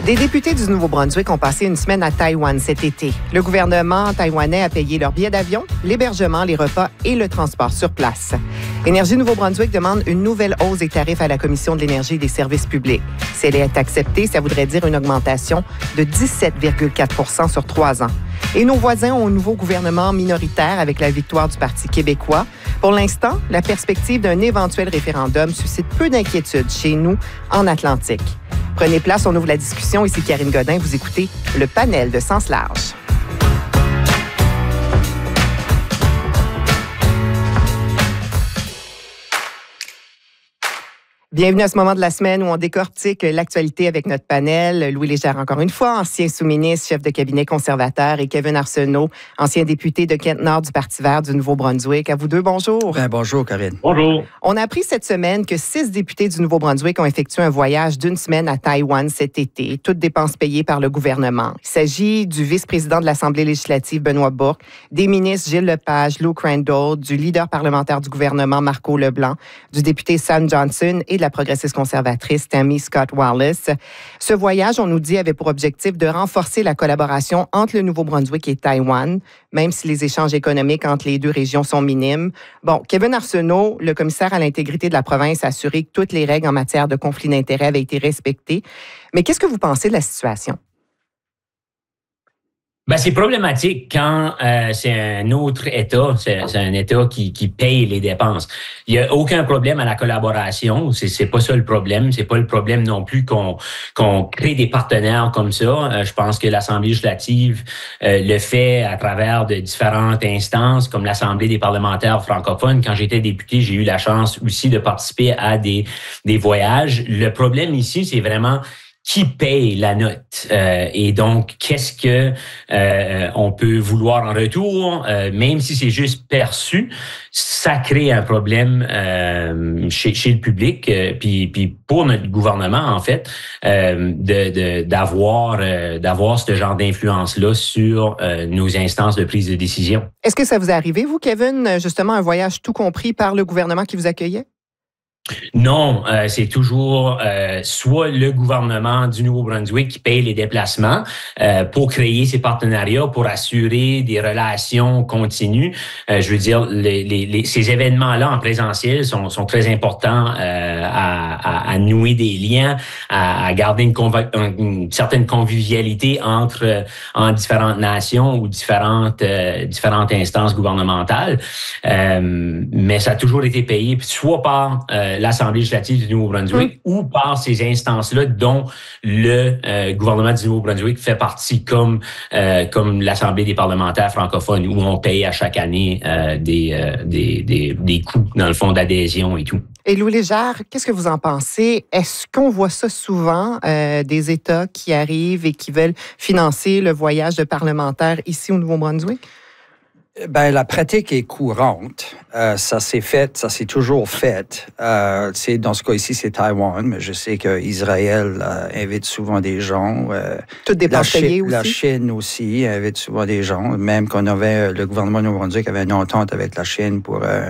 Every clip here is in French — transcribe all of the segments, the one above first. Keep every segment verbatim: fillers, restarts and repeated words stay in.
Des députés du Nouveau-Brunswick ont passé une semaine à Taïwan cet été. Le gouvernement taïwanais a payé leurs billets d'avion, l'hébergement, les repas et le transport sur place. Énergie Nouveau-Brunswick demande une nouvelle hausse des tarifs à la Commission de l'énergie et des services publics. Si elle est acceptée, ça voudrait dire une augmentation de dix-sept virgule quatre pour cent sur trois ans. Et nos voisins ont un nouveau gouvernement minoritaire avec la victoire du Parti québécois. Pour l'instant, la perspective d'un éventuel référendum suscite peu d'inquiétude chez nous en Atlantique. Prenez place, on ouvre la discussion. Ici Karine Godin, vous écoutez le panel de Sens large. Bienvenue à ce moment de la semaine où on décortique l'actualité avec notre panel. Louis Légère, encore une fois, ancien sous-ministre, chef de cabinet conservateur, et Kevin Arsenault, ancien député de Kent-Nord du Parti vert du Nouveau-Brunswick. À vous deux, bonjour. Ben, bonjour, Karine. Bonjour. On a appris cette semaine que six députés du Nouveau-Brunswick ont effectué un voyage d'une semaine à Taïwan cet été, toutes dépenses payées par le gouvernement. Il s'agit du vice-président de l'Assemblée législative, Benoît Bourque, des ministres Gilles Lepage, Luke Randall, du leader parlementaire du gouvernement, Marco Leblanc, du député Sam Johnson et de la progressiste conservatrice Tammy Scott Wallace. Ce voyage, on nous dit, avait pour objectif de renforcer la collaboration entre le Nouveau-Brunswick et Taïwan, même si les échanges économiques entre les deux régions sont minimes. Bon, Kevin Arsenault, le commissaire à l'intégrité de la province, a assuré que toutes les règles en matière de conflit d'intérêts avaient été respectées. Mais qu'est-ce que vous pensez de la situation? Ben, c'est problématique quand euh, c'est un autre État, c'est, c'est un État qui, qui paye les dépenses. Il y a aucun problème à la collaboration, c'est, c'est pas ça le problème. C'est pas le problème non plus qu'on qu'on crée des partenaires comme ça. Euh, je pense que l'Assemblée législative euh, le fait à travers de différentes instances, comme l'Assemblée des parlementaires francophones. Quand j'étais député, j'ai eu la chance aussi de participer à des des voyages. Le problème ici, c'est vraiment qui paye la note euh, et donc qu'est-ce que euh, on peut vouloir en retour, euh, même si c'est juste perçu, ça crée un problème euh, chez, chez le public, euh, puis, puis pour notre gouvernement en fait, euh, de, de d'avoir euh, d'avoir ce genre d'influence là sur euh, nos instances de prise de décision. Est-ce que ça vous est arrivé, vous, Kevin, justement un voyage tout compris par le gouvernement qui vous accueillait? Non, euh, c'est toujours euh, soit le gouvernement du Nouveau-Brunswick qui paye les déplacements euh, pour créer ces partenariats, pour assurer des relations continues. Euh, je veux dire, les, les, les, ces événements-là en présentiel sont, sont très importants euh, à, à, à nouer des liens, à, à garder une, conv- une certaine convivialité entre euh, en différentes nations ou différentes euh, différentes instances gouvernementales. Euh, mais ça a toujours été payé, soit par euh, l'Assemblée législative du Nouveau-Brunswick mmh. ou par ces instances-là dont le euh, gouvernement du Nouveau-Brunswick fait partie comme euh, comme l'Assemblée des parlementaires francophones où on paye à chaque année euh, des, euh, des, des, des coûts, dans le fond, d'adhésion et tout. Et Louis Légère, qu'est-ce que vous en pensez? Est-ce qu'on voit ça souvent, euh, des États qui arrivent et qui veulent financer le voyage de parlementaires ici au Nouveau-Brunswick? Ben, la pratique est courante. Euh, ça s'est fait, ça s'est toujours fait. Euh, c'est, dans ce cas ici, c'est Taïwan, mais je sais qu'Israël euh, invite souvent des gens. Euh, Toutes des dépenses payées aussi. La Chine aussi invite souvent des gens. Même qu'on avait, le gouvernement de Nouveau-Brunswick avait une entente avec la Chine pour euh,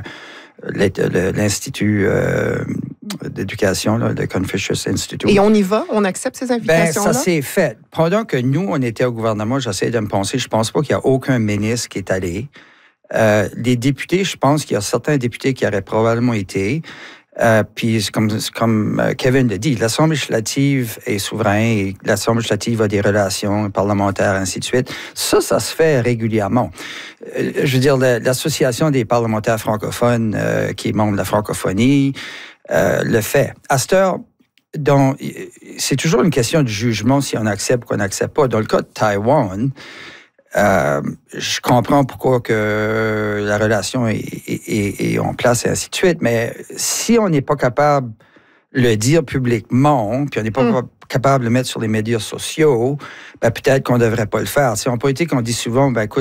l'Institut euh, d'éducation, là, le Confucius Institute. Et on y va? On accepte ces invitations-là? Ben, ça s'est fait. Pendant que nous, on était au gouvernement, j'essaie de me penser, je pense pas qu'il y a aucun ministre qui est allé. Euh, les députés, je pense qu'il y a certains députés qui auraient probablement été. Euh, puis, comme, comme Kevin l'a dit, l'Assemblée législative est souverain et l'Assemblée législative a des relations parlementaires, ainsi de suite. Ça, ça se fait régulièrement. Euh, je veux dire, l'Association des parlementaires francophones, euh, qui est membre de la francophonie, euh, le fait. À cette heure, donc, c'est toujours une question de jugement si on accepte ou qu'on n'accepte pas. Dans le cas de Taïwan, Euh, je comprends pourquoi que la relation est, est, est en place et ainsi de suite, mais si on n'est pas capable de le dire publiquement, puis on n'est pas mm. capable de le mettre sur les médias sociaux, ben peut-être qu'on ne devrait pas le faire. C'est en politique, on dit souvent, ben écoute,